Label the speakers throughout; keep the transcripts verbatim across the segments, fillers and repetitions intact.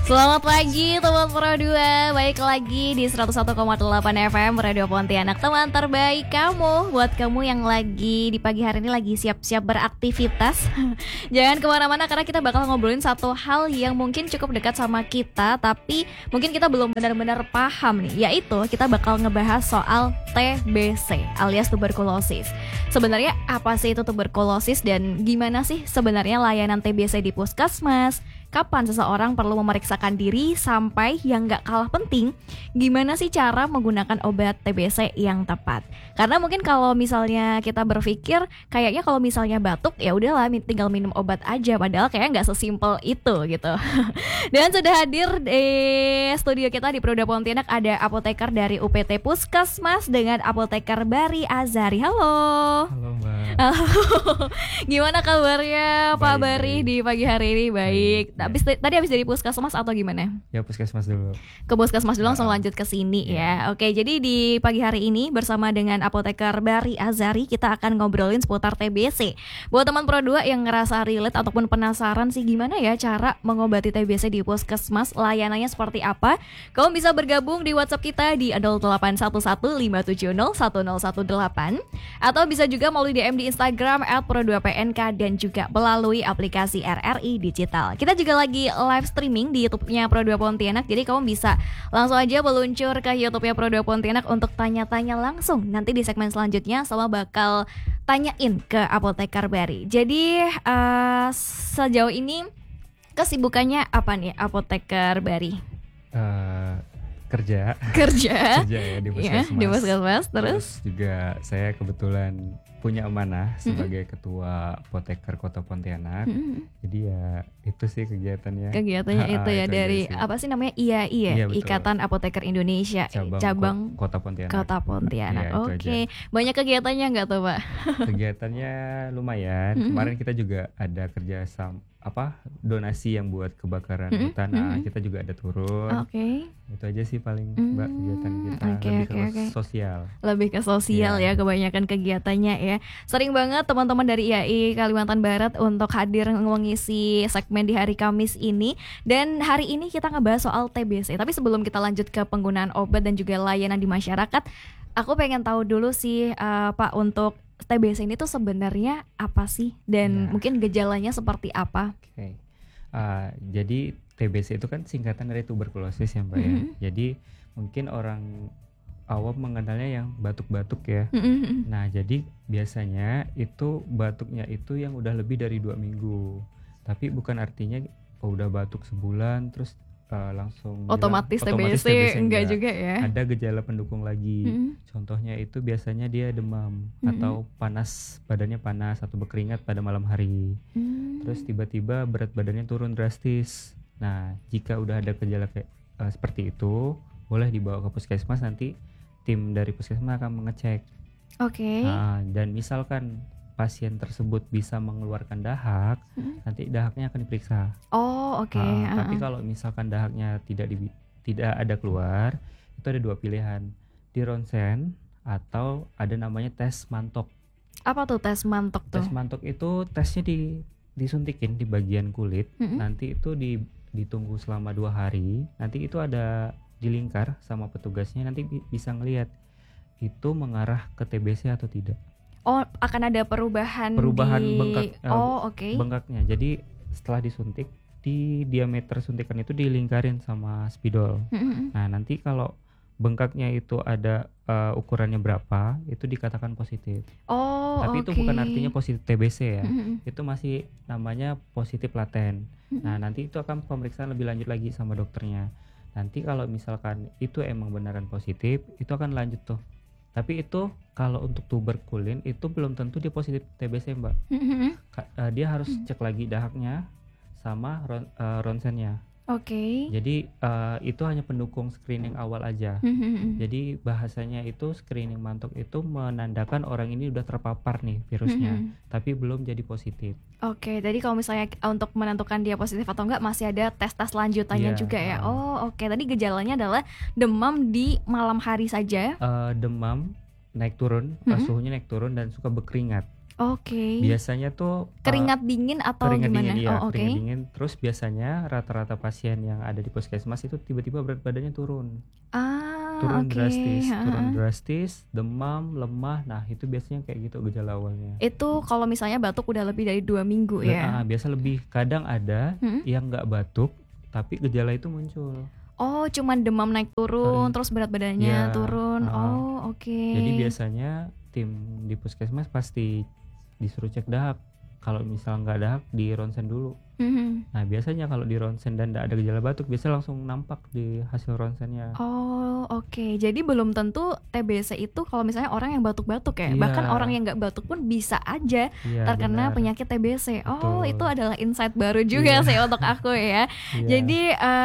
Speaker 1: Selamat pagi teman Pro dua, baik lagi di seratus satu koma delapan F M Radio Pontianak, teman terbaik kamu. Buat kamu yang lagi di pagi hari ini lagi siap-siap beraktivitas, jangan kemana-mana karena kita bakal ngobrolin satu hal yang mungkin cukup dekat sama kita, tapi mungkin kita belum benar-benar paham nih, yaitu kita bakal ngebahas soal T B C alias tuberkulosis. Sebenarnya apa sih itu tuberkulosis dan gimana sih sebenarnya layanan T B C di puskesmas? Kapan seseorang perlu memeriksakan diri, sampai yang gak kalah penting, gimana sih cara menggunakan obat T B C yang tepat? Karena mungkin kalau misalnya kita berpikir kayaknya kalau misalnya batuk ya udahlah tinggal minum obat aja, padahal kayaknya nggak sesimpel itu gitu. Dan sudah hadir di studio kita di Proda Pontianak ada apoteker dari U P T Puskesmas dengan apoteker Bari Azari. Halo.
Speaker 2: Halo Mbak.
Speaker 1: Halo. Gimana kabarnya Pak
Speaker 2: Baik,
Speaker 1: Bari
Speaker 2: baik.
Speaker 1: di pagi hari ini? Baik.
Speaker 2: Baik.
Speaker 1: Habis tadi habis dari puskesmas atau gimana?
Speaker 2: Ya puskesmas dulu.
Speaker 1: Ke puskesmas dulu langsung
Speaker 2: Ah.
Speaker 1: lanjut ke sini
Speaker 2: Iya.
Speaker 1: ya. Oke, jadi di pagi hari ini bersama dengan apoteker Bari Azari kita akan ngobrolin seputar T B C. Buat teman Pro dua yang ngerasa relate ataupun penasaran sih gimana ya cara mengobati T B C di puskesmas, layanannya seperti apa? Kamu bisa bergabung di WhatsApp kita di nol delapan satu satu lima tujuh nol satu nol satu delapan atau bisa juga melalui D M di Instagram at pro dua P N K dan juga melalui aplikasi R R I Digital. Kita juga lagi live streaming di YouTube-nya Pro dua Pontianak. Jadi kamu bisa langsung aja meluncur ke YouTube-nya Pro dua Pontianak untuk tanya-tanya langsung. Nanti di segmen selanjutnya sama bakal tanyain ke apoteker Bari. Jadi uh, sejauh ini kesibukannya apa nih apoteker Bari?
Speaker 2: Eh, kerja.
Speaker 1: Kerja.
Speaker 2: Kerja ya di
Speaker 1: Iya,
Speaker 2: puskesmas.
Speaker 1: di puskesmas. Terus?
Speaker 2: juga saya kebetulan punya amanah sebagai ketua apoteker Kota Pontianak.
Speaker 1: Mm-mm.
Speaker 2: Jadi ya itu sih kegiatannya.
Speaker 1: Kegiatannya
Speaker 2: Ha-ha,
Speaker 1: itu ya
Speaker 2: aja
Speaker 1: dari
Speaker 2: sih.
Speaker 1: apa sih namanya I A I ya,
Speaker 2: Iya, betul.
Speaker 1: Ikatan Apoteker Indonesia
Speaker 2: Cabang,
Speaker 1: cabang
Speaker 2: Ko- Kota Pontianak.
Speaker 1: Kota Pontianak.
Speaker 2: Iya, itu
Speaker 1: Oke, banyak kegiatannya nggak tuh Pak?
Speaker 2: Kegiatannya lumayan.
Speaker 1: Mm-mm.
Speaker 2: Kemarin kita juga ada kerja sam apa donasi yang buat kebakaran
Speaker 1: Mm-mm,
Speaker 2: hutan. Nah,
Speaker 1: mm-mm.
Speaker 2: kita juga ada turun.
Speaker 1: Oke,
Speaker 2: Itu aja sih paling
Speaker 1: Mm,
Speaker 2: Mbak kegiatan kita
Speaker 1: oke,
Speaker 2: lebih
Speaker 1: oke,
Speaker 2: ke
Speaker 1: oke.
Speaker 2: sosial.
Speaker 1: lebih ke sosial
Speaker 2: Iya.
Speaker 1: ya kebanyakan kegiatannya ya. Sering banget teman-teman dari I A I Kalimantan Barat untuk hadir mengisi segmen di hari Kamis ini. Dan hari ini kita ngebahas soal T B C. Tapi sebelum kita lanjut ke penggunaan obat dan juga layanan di masyarakat, aku pengen tahu dulu sih eh, Pak, untuk T B C ini tuh sebenarnya apa sih? Dan
Speaker 2: Ya.
Speaker 1: mungkin gejalanya seperti apa?
Speaker 2: Oke. Ah, jadi T B C itu kan singkatan dari tuberkulosis ya Mbak ya.
Speaker 1: Mhm.
Speaker 2: Jadi mungkin orang awam mengenalnya yang batuk-batuk ya.
Speaker 1: Mm-mm.
Speaker 2: Nah jadi biasanya itu batuknya itu yang udah lebih dari dua minggu. Tapi bukan artinya oh, udah batuk sebulan terus eh, langsung bilang,
Speaker 1: Otomatis T B
Speaker 2: otomatis
Speaker 1: C enggak juga ya?
Speaker 2: Ada gejala pendukung lagi.
Speaker 1: Mm-mm.
Speaker 2: Contohnya itu biasanya dia demam
Speaker 1: Mhm.
Speaker 2: atau panas, badannya panas atau berkeringat pada malam hari.
Speaker 1: Mm.
Speaker 2: Terus tiba-tiba berat badannya turun drastis. Nah, jika udah ada gejala kayak eh, seperti itu, boleh dibawa ke puskesmas, nanti tim dari puskesmas akan mengecek.
Speaker 1: Oke.
Speaker 2: Nah, dan misalkan pasien tersebut bisa mengeluarkan dahak,
Speaker 1: Mm.
Speaker 2: nanti dahaknya akan diperiksa.
Speaker 1: Oh, oke.
Speaker 2: Nah, tapi
Speaker 1: Ah, ah.
Speaker 2: kalau misalkan dahaknya tidak di, tidak ada keluar, itu ada dua pilihan, di ronsen atau ada namanya tes mantok.
Speaker 1: Apa tuh tes mantok tuh?
Speaker 2: Tes mantok itu tesnya di disuntikin di bagian kulit.
Speaker 1: Mm-mm.
Speaker 2: Nanti itu di, ditunggu selama dua hari. Nanti itu ada di lingkar sama petugasnya, nanti bi- bisa ngelihat itu mengarah ke T B C atau tidak.
Speaker 1: Oh, akan ada perubahan
Speaker 2: Perubahan
Speaker 1: di
Speaker 2: bengkak, eh,
Speaker 1: Oh, oke.
Speaker 2: Bengkaknya. Jadi setelah disuntik, di diameter suntikan itu dilingkarin sama spidol.
Speaker 1: Mm-mm.
Speaker 2: Nah, nanti kalau bengkaknya itu ada eh, ukurannya berapa, itu dikatakan positif.
Speaker 1: Oh,
Speaker 2: Tapi itu
Speaker 1: oke.
Speaker 2: bukan artinya positif T B C ya.
Speaker 1: Mm-mm.
Speaker 2: Itu masih namanya positif laten.
Speaker 1: Mm-mm.
Speaker 2: Nah, nanti itu akan pemeriksaan lebih lanjut lagi sama dokternya. Nanti kalau misalkan itu emang beneran positif, itu akan lanjut tuh. Tapi itu kalau untuk tuberkulin itu belum tentu dia positif T B C, Mbak.
Speaker 1: Mm-mm.
Speaker 2: Ka- eh, dia harus cek lagi dahaknya sama ron- eh, ronsennya.
Speaker 1: Oke.
Speaker 2: Jadi eh, itu hanya pendukung screening awal aja.
Speaker 1: Mm-mm.
Speaker 2: Jadi bahasanya itu screening mantok itu menandakan orang ini udah terpapar nih virusnya,
Speaker 1: Mm-mm.
Speaker 2: tapi belum jadi positif.
Speaker 1: Oke, jadi kalau misalnya untuk menentukan dia positif atau enggak masih ada tes-tes lanjutannya
Speaker 2: Iya,
Speaker 1: juga ya.
Speaker 2: ah.
Speaker 1: Oh, oke. Tadi gejalanya adalah demam di malam hari saja.
Speaker 2: Eh, demam naik turun, eh,
Speaker 1: Mm-mm.
Speaker 2: suhunya naik turun dan suka berkeringat.
Speaker 1: Oke.
Speaker 2: Biasanya tuh uh,
Speaker 1: Keringat dingin atau
Speaker 2: keringat
Speaker 1: gimana?
Speaker 2: dingin, iya,
Speaker 1: Oh, oke.
Speaker 2: keringat dingin. Terus biasanya rata-rata pasien yang ada di puskesmas itu tiba-tiba berat badannya turun,
Speaker 1: Ah,
Speaker 2: turun
Speaker 1: oke.
Speaker 2: drastis, turun
Speaker 1: Heeh.
Speaker 2: drastis, demam, lemah. Nah itu biasanya kayak gitu gejala awalnya.
Speaker 1: Itu kalau misalnya batuk udah lebih dari dua minggu
Speaker 2: Le-
Speaker 1: ya?
Speaker 2: ah, biasa lebih. Kadang ada
Speaker 1: Mm-mm.
Speaker 2: yang nggak batuk, tapi gejala itu muncul.
Speaker 1: Oh, cuman demam naik turun,
Speaker 2: Sorry.
Speaker 1: terus berat badannya
Speaker 2: Ya,
Speaker 1: turun.
Speaker 2: ah,
Speaker 1: Oh, oke.
Speaker 2: jadi biasanya tim di puskesmas pasti disuruh cek dahak. Kalau misal nggak dahak, di ronsen dulu.
Speaker 1: Mhm.
Speaker 2: Nah biasanya kalau di ronsen dan nggak ada gejala batuk, biasa langsung nampak di hasil ronsennya.
Speaker 1: Oh, oke. Jadi belum tentu T B C itu kalau misalnya orang yang batuk-batuk ya.
Speaker 2: Iya.
Speaker 1: Bahkan orang yang nggak batuk pun bisa aja
Speaker 2: Iya,
Speaker 1: terkena
Speaker 2: benar.
Speaker 1: penyakit T B C. Oh,
Speaker 2: Betul.
Speaker 1: itu adalah insight baru juga
Speaker 2: Iya.
Speaker 1: sih untuk aku ya.
Speaker 2: Iya.
Speaker 1: Jadi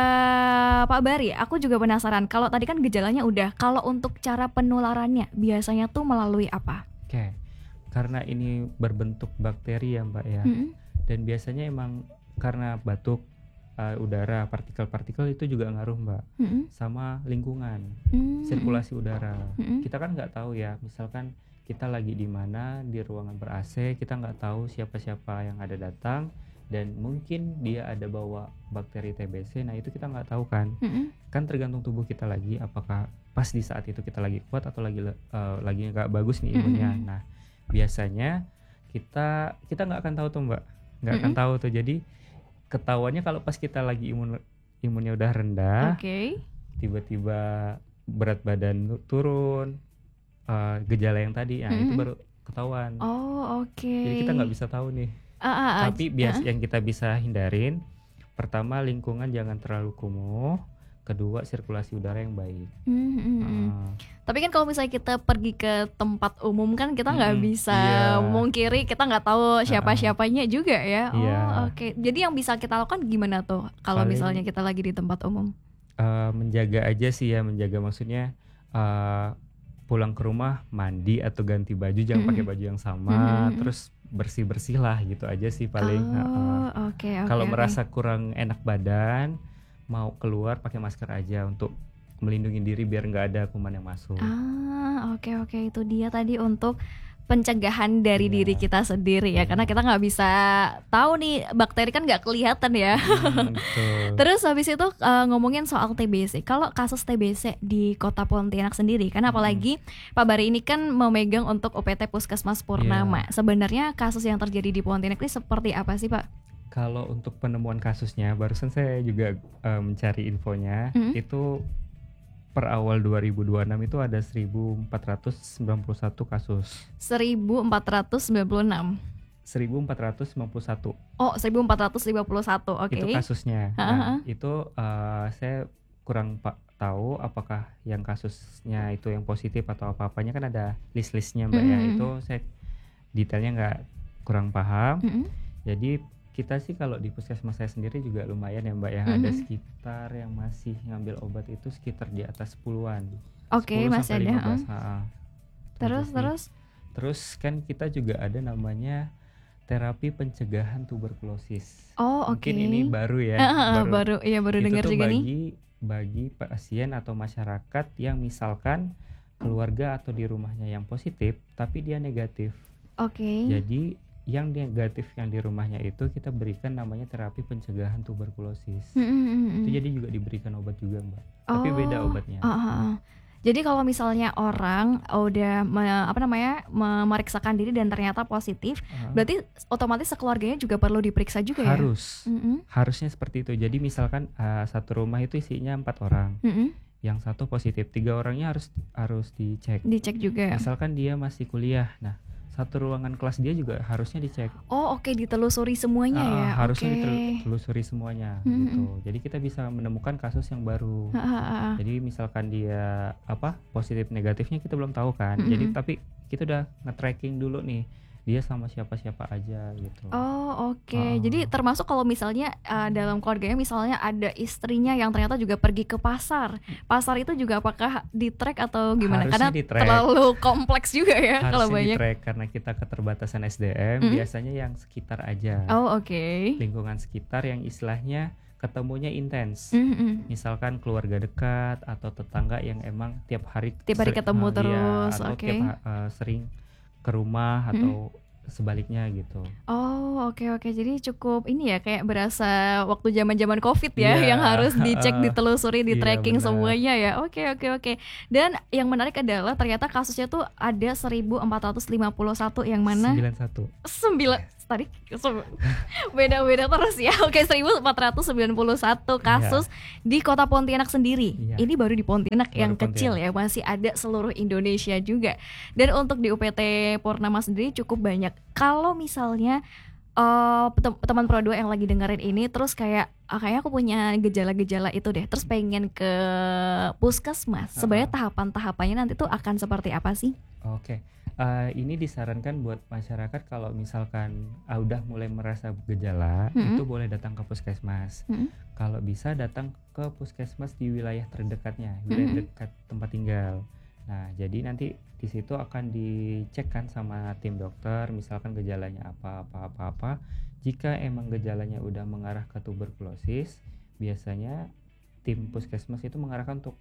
Speaker 1: eh, Pak Bari, aku juga penasaran. Kalau tadi kan gejalanya udah, kalau untuk cara penularannya biasanya tuh melalui apa?
Speaker 2: Oke, karena ini berbentuk bakteri ya Mbak ya,
Speaker 1: Mm-mm.
Speaker 2: dan biasanya emang karena batuk, uh, udara, partikel-partikel itu juga ngaruh Mbak,
Speaker 1: Mm-mm.
Speaker 2: sama lingkungan,
Speaker 1: Mm-mm.
Speaker 2: sirkulasi udara.
Speaker 1: Mm-mm.
Speaker 2: Kita kan nggak tahu ya, misalkan kita lagi di mana di ruangan ber-A C, kita nggak tahu siapa-siapa yang ada datang, dan mungkin dia ada bawa bakteri T B C. Nah itu kita nggak tahu kan,
Speaker 1: Mm-mm.
Speaker 2: kan tergantung tubuh kita lagi, apakah pas di saat itu kita lagi kuat atau lagi le- uh, lagi nggak bagus nih imunnya.
Speaker 1: Mm-mm.
Speaker 2: Nah biasanya kita kita nggak akan tahu tuh Mbak, nggak akan
Speaker 1: Mm-mm.
Speaker 2: tahu tuh. Jadi ketahuannya kalau pas kita lagi imun imunnya udah rendah,
Speaker 1: Oke.
Speaker 2: tiba-tiba berat badan tu- turun, uh, gejala yang tadi, nah itu
Speaker 1: Mm-mm.
Speaker 2: baru ketahuan.
Speaker 1: Oh, oke.
Speaker 2: Jadi kita nggak bisa tahu nih.
Speaker 1: Ah, ah, ah.
Speaker 2: Tapi bias yang kita bisa hindarin, pertama lingkungan jangan terlalu kumuh, kedua sirkulasi udara yang baik.
Speaker 1: Mm, mm, mm.
Speaker 2: Ah,
Speaker 1: Tapi kan kalau misalnya kita pergi ke tempat umum kan kita nggak
Speaker 2: Mm-mm,
Speaker 1: bisa
Speaker 2: iya.
Speaker 1: mungkiri, kita nggak tahu siapa-siapanya juga ya. Oh,
Speaker 2: Iya.
Speaker 1: oke. Jadi yang bisa kita lakukan gimana tuh kalau
Speaker 2: Paling-
Speaker 1: misalnya kita lagi di tempat umum?
Speaker 2: uh, menjaga aja sih ya, menjaga maksudnya uh, pulang ke rumah mandi atau ganti baju, jangan
Speaker 1: Mm-mm.
Speaker 2: pakai baju yang sama,
Speaker 1: Mm-mm.
Speaker 2: terus bersih-bersih lah gitu aja sih paling.
Speaker 1: Oh,
Speaker 2: Uh-uh.
Speaker 1: oke, oke.
Speaker 2: Kalau
Speaker 1: oke.
Speaker 2: merasa kurang enak badan, mau keluar pakai masker aja untuk melindungi diri biar nggak ada kuman yang masuk.
Speaker 1: Ah, oke, oke, itu dia tadi untuk pencegahan dari
Speaker 2: Iya.
Speaker 1: diri kita sendiri ya,
Speaker 2: Iya.
Speaker 1: karena kita nggak bisa tahu nih, bakteri kan nggak kelihatan ya.
Speaker 2: Hmm, betul.
Speaker 1: Terus habis itu uh, ngomongin soal T B C. Kalau kasus T B C di Kota Pontianak sendiri, kan apalagi Pak Bari ini kan memegang untuk O P T Puskesmas Purnama. Sebenarnya kasus yang terjadi di Pontianak ini seperti apa sih, Pak?
Speaker 2: Kalau untuk penemuan kasusnya, barusan saya juga uh, mencari infonya,
Speaker 1: Mm.
Speaker 2: itu per awal dua ribu dua puluh enam itu ada seribu empat ratus sembilan puluh satu kasus.
Speaker 1: seribu empat ratus sembilan puluh enam.
Speaker 2: seribu empat ratus sembilan puluh satu
Speaker 1: Oh, seribu empat ratus lima puluh satu. Oke.
Speaker 2: itu kasusnya.
Speaker 1: Ha-ha.
Speaker 2: Nah, itu uh, saya kurang pak tahu apakah yang kasusnya itu yang positif atau apa-apanya, kan ada list-listnya Mbak ya.
Speaker 1: Mm-mm.
Speaker 2: Itu saya detailnya nggak kurang paham.
Speaker 1: Mm-mm.
Speaker 2: Jadi kita sih kalau di puskesmas saya sendiri juga lumayan ya Mbak ya. Ada
Speaker 1: Mm-mm.
Speaker 2: sekitar yang masih ngambil obat itu sekitar di atas sepuluhan.
Speaker 1: Oke,
Speaker 2: sepuluh
Speaker 1: masih
Speaker 2: sampai
Speaker 1: ada.
Speaker 2: lima belas.
Speaker 1: ha.
Speaker 2: Ha-ha.
Speaker 1: Terus,
Speaker 2: Terus
Speaker 1: terus.
Speaker 2: Terus kan kita juga ada namanya terapi pencegahan tuberkulosis.
Speaker 1: Oh, oke.
Speaker 2: Mungkin ini baru ya.
Speaker 1: Ah, ah, ah, baru, iya baru
Speaker 2: Itu
Speaker 1: dengar
Speaker 2: tuh
Speaker 1: juga nih.
Speaker 2: bagi bagi pasien atau masyarakat yang misalkan keluarga atau di rumahnya yang positif tapi dia negatif.
Speaker 1: Oke.
Speaker 2: Jadi yang negatif yang di rumahnya itu kita berikan namanya terapi pencegahan tuberkulosis.
Speaker 1: Mm, mm, mm,
Speaker 2: Itu
Speaker 1: mm.
Speaker 2: jadi juga diberikan obat juga Mbak. Tapi beda
Speaker 1: Oh,
Speaker 2: obatnya.
Speaker 1: ah, ah, ah. Jadi kalau misalnya orang udah me- apa namanya memeriksakan diri dan ternyata positif,
Speaker 2: Ah,
Speaker 1: berarti otomatis sekeluarganya juga perlu diperiksa juga ya?
Speaker 2: harus.
Speaker 1: Mm-mm.
Speaker 2: Harusnya seperti itu. Jadi misalkan uh, satu rumah itu isinya empat orang.
Speaker 1: Mm-mm.
Speaker 2: Yang satu positif, tiga orangnya harus harus dicek.
Speaker 1: Dicek juga.
Speaker 2: Misalkan dia masih kuliah, nah satu ruangan kelas dia juga harusnya dicek.
Speaker 1: Oh, oke, ditelusuri semuanya
Speaker 2: Ah,
Speaker 1: ya.
Speaker 2: harusnya
Speaker 1: Oke.
Speaker 2: ditelusuri semuanya
Speaker 1: Mm-mm.
Speaker 2: gitu. Jadi kita bisa menemukan kasus yang baru.
Speaker 1: Ah, ah, ah, ah.
Speaker 2: Jadi misalkan dia apa positif negatifnya kita belum tahu kan.
Speaker 1: Mm-mm.
Speaker 2: Jadi tapi kita udah nge-tracking dulu nih dia sama siapa-siapa aja gitu.
Speaker 1: Oh, oke.
Speaker 2: Ah.
Speaker 1: Jadi termasuk kalau misalnya uh, dalam keluarganya misalnya ada istrinya yang ternyata juga pergi ke pasar. Pasar itu juga apakah di-track atau gimana?
Speaker 2: Harusnya
Speaker 1: Karena
Speaker 2: di-track.
Speaker 1: terlalu kompleks juga ya kalau
Speaker 2: Harusnya
Speaker 1: banyak.
Speaker 2: di-track karena kita keterbatasan S D M,
Speaker 1: Mm.
Speaker 2: biasanya yang sekitar aja.
Speaker 1: Oh, oke.
Speaker 2: Lingkungan sekitar yang istilahnya ketemunya intens.
Speaker 1: Mm-mm.
Speaker 2: Misalkan keluarga dekat atau tetangga yang emang tiap hari
Speaker 1: Tiap hari
Speaker 2: seri-
Speaker 1: ketemu
Speaker 2: ah, iya,
Speaker 1: terus,
Speaker 2: atau
Speaker 1: oke.
Speaker 2: tiap ha- eh, sering ke rumah atau sebaliknya gitu.
Speaker 1: Oh, oke oke. Jadi cukup ini ya, kayak berasa waktu zaman-zaman Covid ya,
Speaker 2: Iya,
Speaker 1: yang harus dicek,
Speaker 2: heeh.
Speaker 1: ditelusuri,
Speaker 2: Iya
Speaker 1: di-tracking
Speaker 2: benar.
Speaker 1: semuanya ya. Oke oke oke. Dan yang menarik adalah ternyata kasusnya tuh ada seribu empat ratus lima puluh satu yang mana
Speaker 2: sembilan satu.
Speaker 1: sembilan tadi se- beda-beda terus ya. Oke, seribu empat ratus sembilan puluh satu
Speaker 2: Iya,
Speaker 1: kasus di Kota Pontianak sendiri.
Speaker 2: iya,
Speaker 1: Ini baru di Pontianak
Speaker 2: baru
Speaker 1: yang kecil
Speaker 2: Pontianak.
Speaker 1: ya, masih ada seluruh Indonesia juga. Dan untuk di U P T Purnama sendiri cukup banyak. Kalau misalnya eh tem- teman Pro dua yang lagi dengerin ini terus kayak ah, kayaknya aku punya gejala-gejala itu deh, terus pengen ke puskesmas. Sebenarnya
Speaker 2: Heeh.
Speaker 1: tahapan-tahapannya nanti tuh akan seperti apa sih?
Speaker 2: Oke. Eh, ini disarankan buat masyarakat kalau misalkan ah, udah mulai merasa gejala,
Speaker 1: Mm-mm,
Speaker 2: itu boleh datang ke puskesmas.
Speaker 1: mm-mm,
Speaker 2: Kalau bisa datang ke puskesmas di wilayah terdekatnya, wilayah
Speaker 1: mm-mm,
Speaker 2: dekat tempat tinggal. Nah, jadi nanti di situ akan dicek kan sama tim dokter, misalkan gejalanya apa, apa, apa, apa. Jika emang gejalanya udah mengarah ke tuberkulosis, biasanya tim puskesmas itu mengarahkan untuk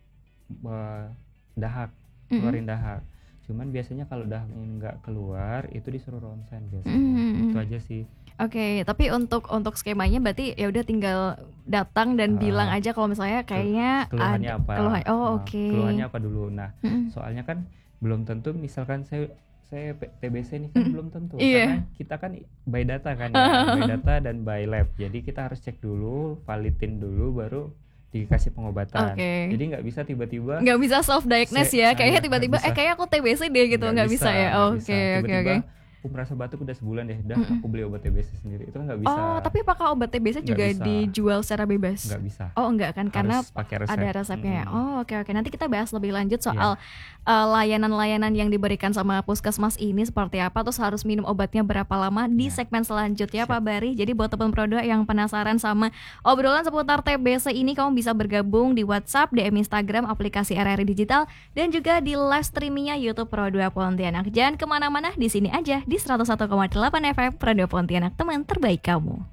Speaker 2: eh, dahak,
Speaker 1: mm-mm.
Speaker 2: keluarin dahak. Cuman biasanya kalau dahaknya nggak keluar, itu disuruh ronsen biasanya. Itu
Speaker 1: Mm-mm.
Speaker 2: aja sih.
Speaker 1: Oke, tapi untuk untuk skemanya berarti ya udah tinggal datang dan bilang
Speaker 2: Ah,
Speaker 1: aja kalau misalnya
Speaker 2: Kel-
Speaker 1: kayaknya
Speaker 2: keluhannya
Speaker 1: ada
Speaker 2: apa?
Speaker 1: keluhan. Oh,
Speaker 2: Ah,
Speaker 1: oke.
Speaker 2: keluhannya apa dulu? Nah,
Speaker 1: Mm-mm.
Speaker 2: soalnya kan belum tentu misalkan saya saya P- T B C nih kan
Speaker 1: Mm-mm.
Speaker 2: belum tentu
Speaker 1: Iya.
Speaker 2: karena kita kan i- by data kan ya, by data dan by lab. Jadi kita harus cek dulu, validin dulu baru dikasih pengobatan.
Speaker 1: Oke.
Speaker 2: Jadi nggak bisa tiba-tiba
Speaker 1: Nggak bisa self diagnose
Speaker 2: saya
Speaker 1: ya.
Speaker 2: ah,
Speaker 1: Kayaknya
Speaker 2: ya nggak
Speaker 1: tiba-tiba
Speaker 2: bisa,
Speaker 1: eh kayak aku T B C deh gitu,
Speaker 2: nggak
Speaker 1: nggak
Speaker 2: bisa,
Speaker 1: bisa ya.
Speaker 2: nggak bisa.
Speaker 1: Oke, oke oke.
Speaker 2: Tiba-tiba aku merasa batuk udah sebulan deh, dah
Speaker 1: Mm-mm.
Speaker 2: aku beli obat T B C sendiri. Itu kan nggak
Speaker 1: Oh,
Speaker 2: bisa,
Speaker 1: tapi apakah obat T B C
Speaker 2: nggak
Speaker 1: juga
Speaker 2: bisa,
Speaker 1: dijual secara bebas?
Speaker 2: nggak bisa.
Speaker 1: Oh, enggak kan? Karena
Speaker 2: Harus pakai
Speaker 1: ada
Speaker 2: resep.
Speaker 1: resepnya ya.
Speaker 2: Mm-mm.
Speaker 1: Oh, oke oke. Nanti kita bahas lebih lanjut
Speaker 2: Iya,
Speaker 1: soal uh, layanan-layanan yang diberikan sama puskesmas ini seperti apa, terus harus minum obatnya berapa lama di
Speaker 2: ya,
Speaker 1: segmen selanjutnya,
Speaker 2: siap.
Speaker 1: Pak Bari. Jadi buat teman Pro dua yang penasaran sama obrolan seputar T B C ini, kamu bisa bergabung di WhatsApp, D M Instagram, aplikasi R R I Digital, dan juga di live streamingnya YouTube Pro dua Pontianak. Jangan kemana-mana, di sini aja di seratus satu koma delapan F M Pro dua Pontianak, teman terbaik kamu.